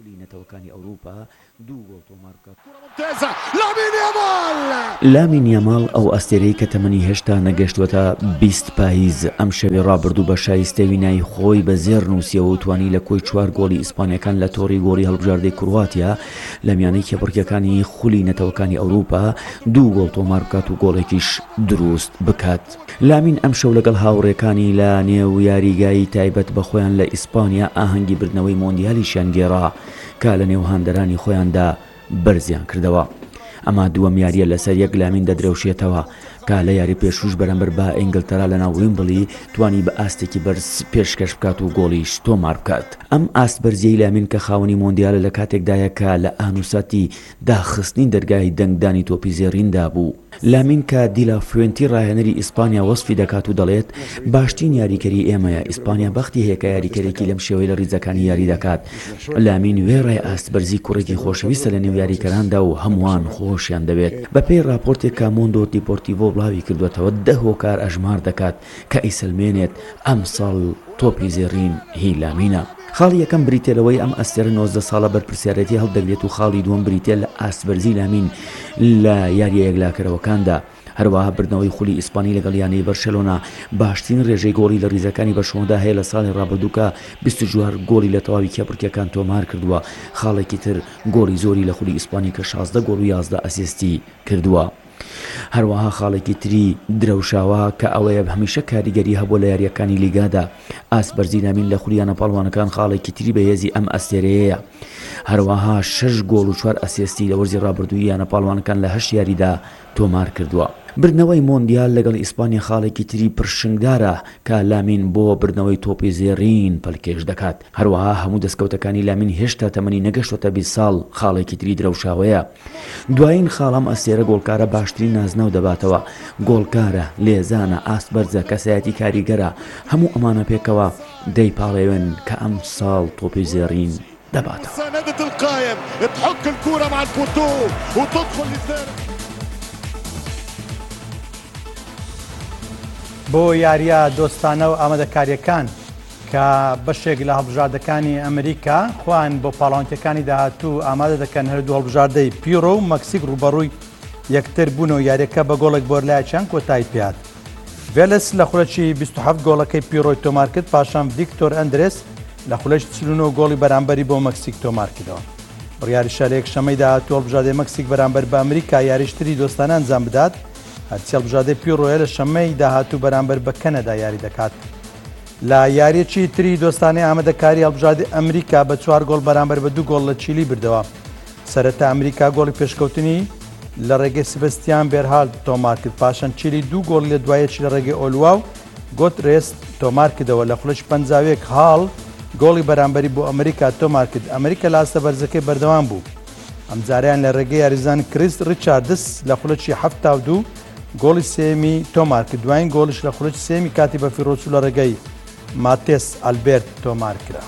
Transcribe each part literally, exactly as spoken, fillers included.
لامین یامال ئەو ئەستێرەی کە تەمەنی هێشتا نەگەشتووەتە بیست پاییز ئەم شەوی ڕابردوو بە شایستەوینای خۆی بە زێر نووسیەوە و توانی لە کۆی چوار گۆڵی ئیسپانیەکان لە تۆڕی گۆڵی هەڵبژاردەی کرواتیا لە میانەی کێبڕکیەکانی خولی نەتەوەکانی ئەوروپا دوو گۆڵ تۆمار بکات و گۆڵێکیش دروست بکات. لامین ئەم شەو لەگەڵ هاوڕێکانی لە نێو یاریگایی تایبەت بە خۆیان لە ئیسپانیا ئاهەنگی بردنەوەی مۆندیالیشیان گێڕا کە لە نێو هاندەرانی خۆیاندا بەرزیان کردەوە. ئەمە دووەم یاریە لەسەر یەک لامین دەدرەوشێتەوە کە لە یاری پێشوش بەرامبەر بە ئینگلتەرا لە ناو ویمبلی توانی بە ئاستێکی بەرز پێشکەش بکات و گۆڵیش تۆمار بکات. ئەم ئاست بەرزیەی لامین کە خاوەنی مۆندیالە لە کاتێکدایە کە لە ئانووساتی داخستنی دەرگای دەنگدانی تۆپی زێڕیندا بوو. لامین کە دیلا فوێنتی ڕاهێنەری ئیسپانیا وەسفی دەکات و دەڵێت باشترین یاریکەری ئێمەیە، ئیسپانیا بەختی هەیە کە یاریکەرێکی لەم شێوەی لە ڕیزەکانی یاری دەکات. لامین وێڕای ئاست بەرزی کوڕێکی خۆشەویستە لە نێو یاریکەراندا و هەمووان خۆشیان دەوێت. بەپێی راپۆرتێک کە موندۆ دیپۆرتیڤۆ بڵاوی کردوێتەوە دە هۆکار ئەژمار دەکات کە ئیسلمێنێت ئەم ساڵ تۆپی زێڕین هی لامینە. خاڵی یەکەم بریتێلەوەی ئەم ئەستێرە نۆزدە ساڵە بەرپرسیارەتی هەڵدەگرێت و خاڵی دووەم بریتێ لە ئاستبەرزی لامین لە یاریە یەکلاکەرەوەکاندا. هەروەها بردنەوەی خولی ئیسپانی لەگەڵ یانەی بەرشەلۆنا باشترین ڕێژەی گۆڵی لە ڕیزەکانی بەشمەدا هەیە لە ساڵی ڕابردووکە بیست و چوار گۆڵی لە تەواوی کێبڕکیەکان تۆمار کردووە. خاڵێکی تر گۆڵی زۆری لە خولی ئیسپانی کە شازدە گۆڵ و یازدە ئەسیستی کردووە. هەروەها خاڵێکی تری درەوشاوە کە ئەوەیە هەمیشە کاریگەری هەبووە لە یاریەکانی لیگادا. ئاسبەرزی لامین لە خولیانە پاڵوانەکان خاڵێکی تری بەهێزی ئەم ئەستێرەیەیە. هەروەها شەش گۆڵ و چوار ئەسیستی لە وەرزی ڕابردووی یانە پاڵوانەکان لە هەشت یاریدا تۆمار کردووە. بردنەوەی مۆندیال لەگەڵ ئیسپانیا خاڵێکی تری پرشنگدارە کە لامین بۆ بردنەوەی تۆپی زێڕین پەلکێش دەکات. هەروەها هەموو دەستکەوتەکانی لامین هێشتا تەمەنی نەگەشتوەتە بیست ساڵ خاڵێکی تری درەوشاوەیە. دوایین خاڵم ئەستێرە گۆڵکارە باشترین نازنەو دەباتەوە. گۆڵکارە، لێزانە، ئاستبەرزە، کەسایەتی کاریگەرە، هەموو ئەمانە پێکەوە دەیپاڵێوێن کە ئەم ساڵ تۆپی زێڕین دەباتەوە. بۆ یاریە دۆستانە و ئامادەکاریەکان کە بەشێک لە هەڵبژاردەکانی ئەمریکا خوان بۆ پاڵاوانکیەکانی داهاتوو ئامادە دەکەن هەردوو هەڵبژاردەی پیرۆ و مەکسیک ڕوبەڕووی یەکتر بوون و یاریەکە بە گۆڵێک بۆ لایەکیان کۆتایی پێات. ڤێلس لە خولەکی بیست و هەفت گۆڵەکەی پیرۆی تۆمار کرد، پاشان ڤیکتۆر ئەندرێس لە خولەکی چل و نۆ گۆڵی بەرامبەری بۆ مەکسیک تۆمار کردەوە. بڕیاریشە لە یەکشەممەی داهاتوو هەڵبژاردەی مەکسیک بەرامبەر بە ئەمریکا یاریشتری دۆستانە ئەنجام بدات. هەرچی هەڵبژاردەی پیرۆیە لە شەممەی داهاتوو بەرامبەر بە کەنەدا یاری دەکات. لە یاریەکی تری دۆستانەی ئامادەکاری هەڵبژاردەی ئەمریکا بە چوار گۆڵ بەرامبەر بە دوو گۆڵ لە چیلی بردەوە. سەرەتا ئەمریکا گۆڵی پێشکەوتنی لە ڕێگەی سبەستیان بێرهال تۆمار کرد، پاشان چیلی دوو گۆڵ لە دوایەکی لە ڕێگەی ئۆلوا و گۆترێس تۆمار کردەوە. لە خولەکی پەنجاوێک هاڵ گۆڵی بەرامبەری بۆ ئەمریکا تۆمار کرد. ئەمریکا لە ئاستە بەرزەکەی بەردەوام بوو. ئەم جاریان لە ڕێگەی یاریزان کریس ڕیچاردس لە خولەکی هەفتا و دوو گۆڵی سێمی تۆمار کرد. دوایین گۆڵش لە خولەکی سێمی کاتی بە فیرۆچوو لە ڕێگەی ماتێس ئەلبێرت تۆمار کرا.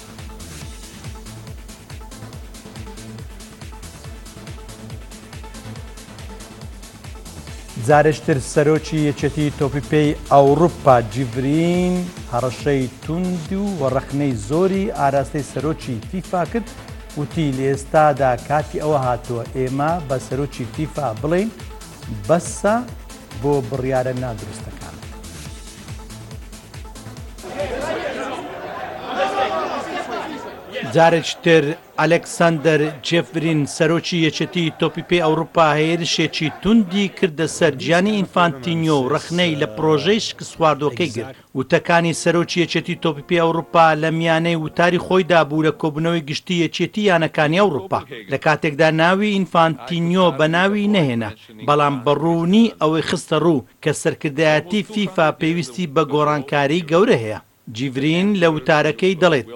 جارێشتر سەرۆکی یەکێتی تۆپی پێی ئەوروپا جیڤرین هەڕەشەی توند و وەڕەخنەی زۆری ئاراستەی سەرۆکی فیفا کرد، وتی لە ئێستادا کاتی ئەوە هاتووە ئێمە بە سەرۆکی فیفا بڵێین بەسە بۆ بڕیارە نادروستەکان. جارێکتر ئەلێکساندەر جێفرین سەرۆکی یەکێتی تۆپی پێی ئەوروپا هێرشێکی توندی کردە سەر گیانی ئینفانتینیۆ و ڕەخنەی لە پرۆژەی شکستواردۆکەی گرت. وتەکانی سەرۆکی یەکێتی تۆپی پێی ئەوروپا لە میانەی وتاری خۆیدا بوو لە کۆبنەوەی گشتی یەکێتی یانەکانی ئەوروپا، لە کاتێکدا ناوی ئینفانتینیۆ بە ناوی نەهێنا، بەڵام بەڕوونی ئەوەی خستە ڕوو کە سەرکردایەتی فیفا پێویستی بە گۆڕانکاری گەورە هەیە. جیڤرین لە وتارەکەی دەڵێت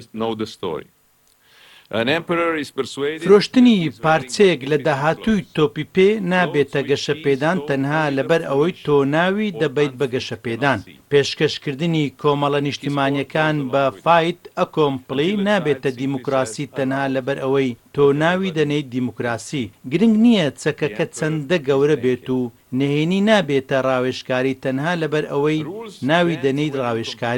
فرۆشتنی پارچەیەک لە داهاتووی تۆپی پێ نابێتە گەشەپێدان تەنها لەبەر ئەوەی تۆ ناوی دەبیت بە گەشەپێدان. پێشکەشکردنی کۆمەڵە نیشتیمانیەکان بە فایت ئەکۆمپڵی نابێتە دیموکراسی تەنها لەبەر ئەوەی تۆ ناوی دەنێیت دیموکراسی. گرنگ نییە چەکەکە چەندە گەورە بێت و نهێنی نابێتە ڕاوێژکاری تەنها لەبەر ئەوەی ناوی دەنێیت ڕاوێژکاری.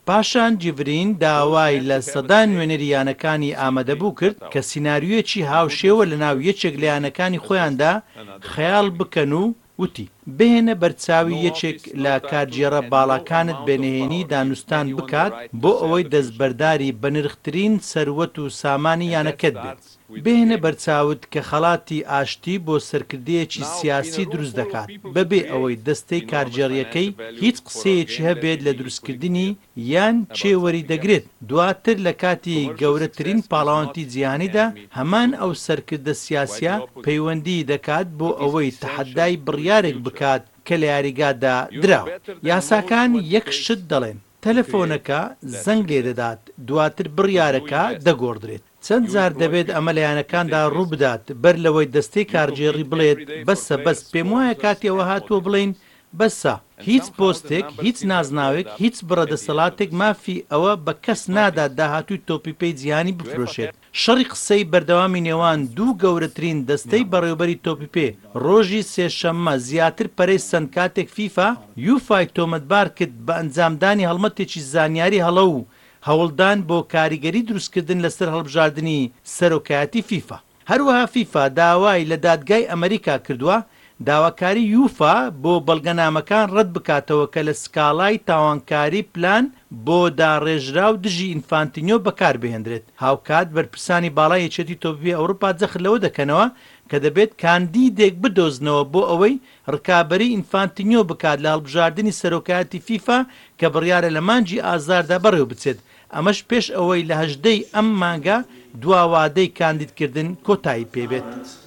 پاشان جیڤرین داوای لە سەدا نوێنەری یانەکانی ئامادەبوو کرد کە سیناریۆیەکی هاوشێوە لە ناو یەکێک لە یانەکانی خۆیاندا خەیاڵ بکەن و وتی بهێنە بەرچاوی یەکێک لە کارگێڕە باڵاکانت بەنهێنی دانوستان بکات بۆ ئەوەی دەستبەرداری بە نرخترین سەروەت و سامانی یانەکەت بێت. بهێنە بەرچاوت کە خەڵاتی ئاشتی بۆ سەرکردەیەکی سیاسی دروست دەکات بەبێ ئەوەی دەستەی کارگێڕیەکەی هیچ قسەیەکی هەبێت لە دروستکردنی یان چێوەری دەگرێت. دواتر لە کاتی گەورەترین پاڵاوانتی جیهانیدا هەمان ئەو سەرکردە سیاسیە پەیوەندی دەکات بۆ ئەوەی تەحەدای بڕیارێک بکات کە لە یاریگادا دراوە. یاساکان یەک شت دەڵێن تەلەفۆنەکە زەنگ لێ دەدات دواتر بڕیارەکە دەگۆڕدرێت. چەند جار دەبێت ئەمە لە یانەکاندا ڕوو بدات بەر لەوەی دەستەی کارگێڕی بڵێت بەسە بەس پێم وایە کاتیەوە هاتووە بڵین بەسە هیچ پۆستێک هیچ نازناوێک هیچ بڕەدەسەڵاتێک مافی ئەوە بە کەس نادات داهاتووی تۆپیپەی جیهانی بفرۆشێت. شەڕی قسەی بەردەوامی نێوان دوو گەورەترین دەستەی بەڕێوەبەری تۆپیپێ ڕۆژی سێشەممە زیاتر پەرەی چەند کاتێک فیفا یوفای تۆمەتبار کرد بە ئەنجامدانی هەڵمەتێکی زانیاری هەڵە و هەوڵدان بۆ کاریگەری دروستکردن لەسەر هەڵبژاردننی سەرۆکایەتی فیفا. هەروەها فیفا داوای لە دادگای ئەمریکا کردووە داواکاری یوفا بۆ بەڵگەنامەکان ڕەت بکاتەوە کە لە سکاڵای تاوانکاری پلان بۆ داڕێژرا و دژی ئینفانتینیۆ بەکار بهێنرێت. هاوکات بەرپرسانی باڵای یەکێتی تۆپیپی ئەوروپا جەخت لەوە دەکەنەوە کە دەبێت کاندیدێک بدۆزنەوە بۆ ئەوەی ڕکابەری ئینفانتینیۆ بکات لە هەڵبژاردننی سەرۆکایەتی فیفا کە بڕیارە لە مانجی ئازاردا بەڕێوە بچێت. ئەمەش پێش ئەوەی لە هەژدەی ئەم مانگە دواوادەی کاندیدکردن کۆتایی پێبێت.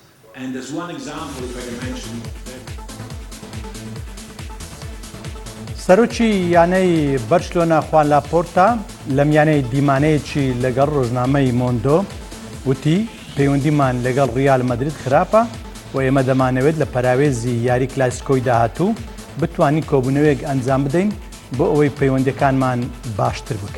سەرۆکی یانەی بەرشلۆنا خوان لاپۆرتا لە میانەی دیمانەیەکی لەگەڵ ڕۆژنامەی مۆندۆ وتی پەیوەندیمان لەگەڵ ڕیال مەدرید خراپە و ئێمە دەمانەوێت لە پەراوێزی یاری کلاسیکۆی داهاتوو بتوانین کۆبوونەوەیەک ئەنجام بدەین بۆ ئەوەی پەیوەندیەکانمان باشتر بکەن.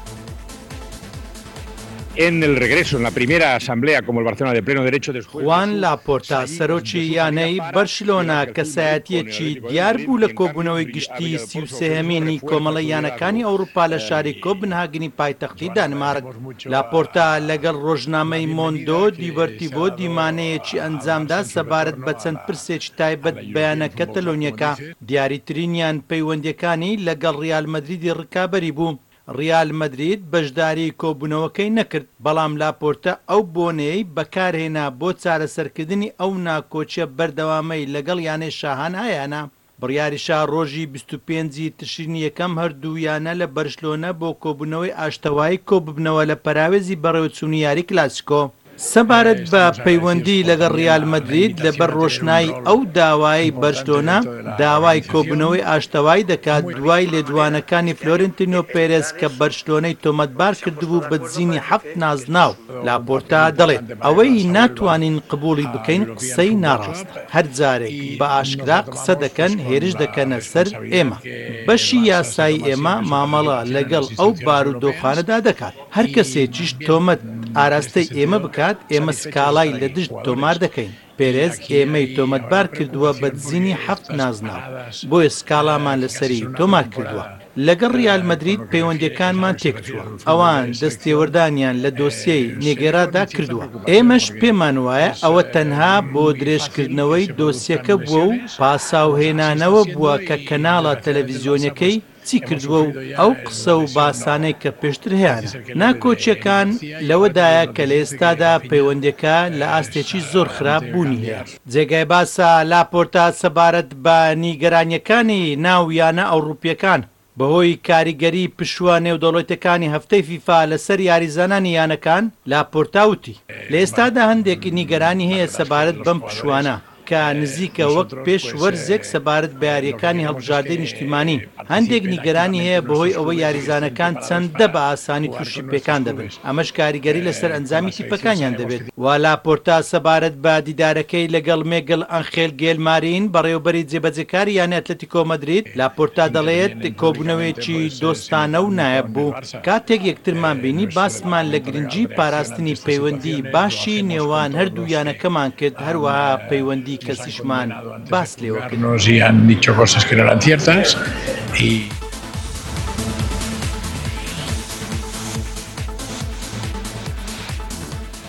En el regreso, en la primera asamblea como el Barcelona de pleno derecho de juego. Juan Laporta سەرۆکی یانەی بەرشلۆنا کەسایەتیەکی دیار بوو لە کۆبوونەوەی گشتی سی و سێهەمینی کۆمەڵە یانەکانی ئەوروپا لە شاری کۆپنهاگنی پایتەختی دانمارک. لاپۆرتا لەگەڵ ڕۆژنامەی مۆندۆ دیڤەرتیڤۆ دیمانەیەکی ئەنجامدا سەبارەت بە چەند پرسێکی تایبەت بەیانە کەتەلۆنیەکە دیاریترینیان پەیوەندیەکانی لەگەڵ ڕیال مەدریدی ڕکابەری بوو. ڕیال مەدرید بەشداری کۆبوونەوەکەی نەکرد بەڵام لاپۆرتە ئەو بۆنەی بەکارهێنا بۆ چارەسەرکردنی ئەو ناکۆچە بەردەوامەی لەگەڵ یانەی شاهان هەیەە. بڕیاریشا ڕۆژی بیست و پێنجی تشرینی یەکەم هەردوویانە لە بەرشلۆنە بۆ کۆبوونەوەی ئاشتەوایی کۆببنەوە لە پەراوێزی بەڕێوەچوونی یاری کلاسیکۆ. سەبارەت بە پەیوەندی لەگەڵ ڕیال مەدرید لەبەر ڕۆشنایی ئەو داوای بەرشلۆنا داوای کۆبوونەوەی ئاشتەوایی دەکات دوای لێدوانەکانی فلۆرنتینۆ پێرێز کە بەرشلۆنەی تۆمەتبار کردبوو بە دزینی حەفت نازناو. لاپۆرتا دەڵێت ئەوەی ناتوانین قبوڵی بکەین قسەی ناڕاستە. هەر جارێک بە ئاشکرا قسە دەکەن هێرش دەکەنە سەر ئێمە. بەشی یاسایی ئێمە مامەڵە لەگەڵ ئەو بارودۆخانەدا دەکات. هەر کەسێکیش تۆمەت ئاراستەی ئێمە بکات ئێمە سکاڵای لە دژت تۆمار دەکەین. پێرێز ئێمەی تۆمەتبار کردووە بە دزینی حەفت نازناو بۆیە سکاڵامان لەسەری تۆمار کردووە. لەگەڵ ڕیال مەدرید پەیوەندیەکانمان تێکچووە ئەوان دەستێوەردانیان لە دۆسیەی نێگێرادا کردووە. ئێمەش پێمان وایە ئەوە تەنها بۆ درێژکردنەوەی دۆسیەکە بووە و پاساوهێنانەوە بووە کە کەناڵە تەلەڤیزیۆنەکەی چی کردووە و ئەو قسە و باسانەی کە پێشتر هەیەە. ناکۆچیەکان لەوەدایە کە لە ئێستادا پەیوەندیەکە لە ئاستێکی زۆر خراپ بوونی هەیە. جێگای باسە لاپۆرتا سەبارەت بە نیگەرانیەکانی ناو یانە ئەوروپیەکان بەهۆی کاریگەری پشووە نێودەوڵەتەکانی هەفتەی فیفا لەسەر یاریزانانی یانەکان لاپۆرتا وتی لە ئێستادا هەندێک نیگەرانی هەیە سەبارەت بەم پشوانە کە نزیکە وەک پێش وەرزێک سەبارەت بە یاریەکانی هەڵبژاردنی نیشتیمانی. هەندێک نیگەرانی هەیە بەهۆی ئەوەی یاریزانەکان چەندە بە ئاسانی تووشی پێکان دەبن. ئەمەش کاریگەری لەسەر ئەنجامی تیپەکانیان دەبێت. وا لاپۆرتا سەبارەت بە دیدارەکەی لەگەڵ مێگل ئەنخێل گێلمارین بەڕێوەبەری جێبەجێکاری یانە ئەتلەتیکۆ مەدرید لاپۆرتا دەڵێت کۆبوونەوەیەکی دۆستانە و نایەب بوو. کاتێک یەکترمان بینی باسمان لە گرنگی پاراستنی پەیوەندی باشی نێوان هەردوو یانەکەمان کرد هەروەها پەیوەندی کەسیشمان باس لێوە کرد.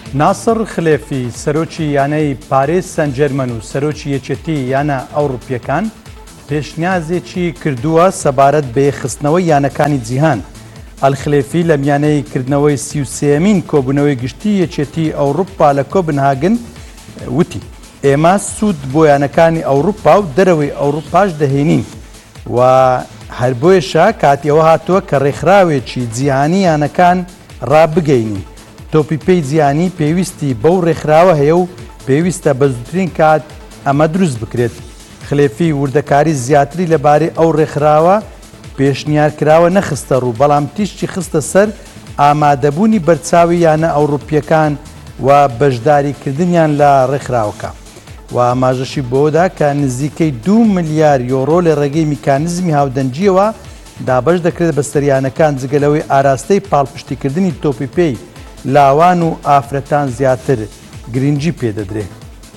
ناسر خلێفی سەرۆکی یانەی پاریس سەن جەرمەن و سەرۆکی یەکێتی یانە ئەوروپیەکان پێشنیازێکی کردووە سەبارەت بە خستنەوەی یانەکانی جیهان. ئەلخلێفی لە میانەی کردنەوەی سی و سێمین کۆبوونەوەی گشتی یەکێتی ئەوروپا لە کۆپنهاگن وتی ئێمە سوود بۆ یانەکانی ئەوروپا و دەرەوەی ئەوروپاش دەهێنین و هەر بۆیشە کاتیەوە هاتووە کە ڕێکخراوێکی جیهانی یانەکان ڕابگەینی. تۆپی پێی جیهانی پێویستی بەو ڕێکخراوە هەیە و پێویستە بە زووترین کات ئەمە دروست بکرێت. خلێفی وردەکاری زیاتری لەبارەی ئەو ڕێکخراوە پێشنیارکراوە نەخستە ڕوو، بەڵام تیشتی خستە سەر ئامادەبوونی بەرچاوی یانە ئەوروپیەکان و بەشداریکردنیان لە ڕێکخراوەکە و ئاماژەشی بۆدا کە نزیکەی دوو ملیار یۆرۆ لە ڕێگەی میکانیزمی هاودەنجیەوە دابەش دەکرێت بە سەریانەکان جگەلەوەی ئاراستەی پاڵپشتیکردنی تۆپی پێی لاوان و ئافرەتان زیاتر گرنگی پێدەدرێت.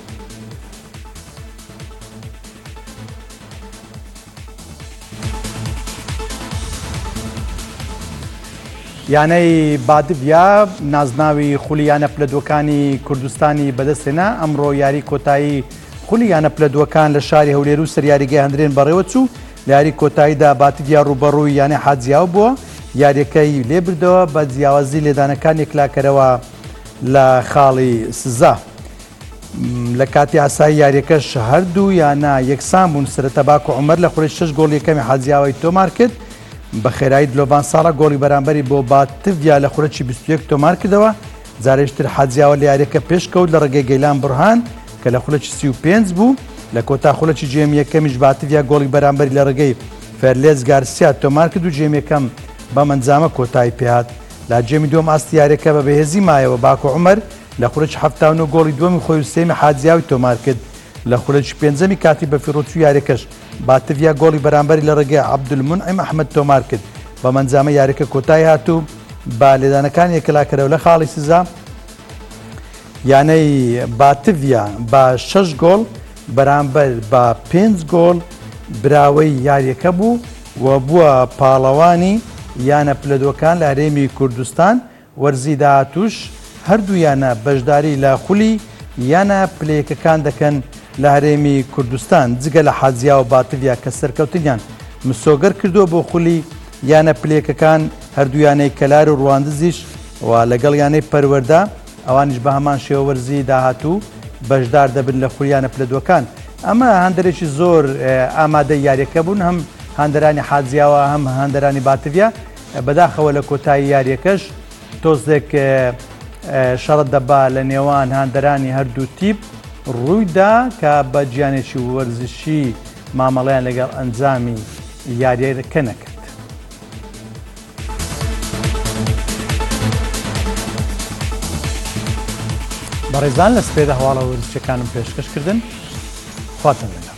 یانەی بادڤیا نازناوی خولی یانە پلەدوەکانی کوردستانی بەدەستێنا ئەمڕۆ یاری کۆتایی خولی یانە پلەدوەکان لە شاری هەولێر و سەریاریگەی هەندرێن بەڕێوە چوو. لە یاری کۆتاییدا باتڤیا ڕوبەڕووی یانە حاجیاو بووە، یاریەکەی لێ بردەوە بە جیاوازی لێدانەکان یەکلاکەرەوە لە خاڵی سزا. لە کاتی ئاسایی یاریەکەش هەردوو یانە یەکسان بوون. سەرەتا باکو عومەر لە خوڕی شەش گۆڵ یەکەمی حاجیاوی تۆمار کرد. بە خێرایی دلۆڤان ساڵە گۆڵی بەرامبەری بۆ باتڤیا لە خوڕەکی بیست و یەک تۆمار کردەوە. جارێشتر حاجیاوە لە یاریەکە پێشکەوت لە ڕێگەی گەیلان بڕهان کە لە خوڵەکی سی و پێنج بوو. لە کۆتا خوڵەکی جێمی یەکەمیش باتڤیا گۆڵی بەرامبەری لە ڕێگەی فەرلێز گارسیا تۆمار کرد و جێمی یەکەم بە منجامە کۆتایی پێهات. لە جێمی دووەم ئاستی یاریەکە بە بەهێزی مایەوە باکو عومەر لە خوڵەکی هەفتاد و نۆ گۆڵی دووەمی خۆی و سێمی حاجیاوی تۆمار کرد. لە خوڵەکی پێنجەمی کاتی بە فیڕۆچوو یاریەکەش باتڤیا گۆڵی بەرامبەری لە ڕێگەی عەبدولمونعیم ئەحمەد تۆمار کرد. بە منجامە یاریەکە کۆتایی هاتوو با لێدانەکان یەکلاکەرەوە لە خاڵی سزا. یانەی باتڤیا بە شەش گۆڵ بەرامبەر بە پێنج گۆڵ براوەی یاریەکە بوو و بووە پاڵەوانی یانە پلەدوەکان لە هەرێمی کوردستان. وەرزی داهاتووش هەردوویانە بەشداری لە خولی یانە پلەیەکەکان دەکەن لە هەرێمی کوردستان جگە لە حاجیا و باتڤیا کە سەرکەوتنیان مسۆگەر کردووە بۆ خولی یانە پلێکەکان هەردوویانەی کەلار و ڕواندزیش و لەگەڵ یانەی پەروەەردە ئەوانیش بە هەمان شێوەوەرزی داهاتوو بەشدار دەبن لە خولیانە پلەدوەکان. ئەمە هەندێکی زۆر ئامادە یاریەکە بوون، هەم هەندەرانی حاجیاوە هەم هەندەرانی باتڤیا. بەداخەوە لە کۆتایی یاریەکەش تۆزێک شەڕەت دەبا لە نێوان هەندەرانی هەردوو تیپ ڕوویدا کە بە گیانێکی وەرزشی مامەڵەیان لەگەڵ ئەنجامی یاریەکە نەکرد. بەڕێزان لە سپێدە هەواڵە وەرزشیەکانم پێشکەشکردن خواتان لەگەڵ.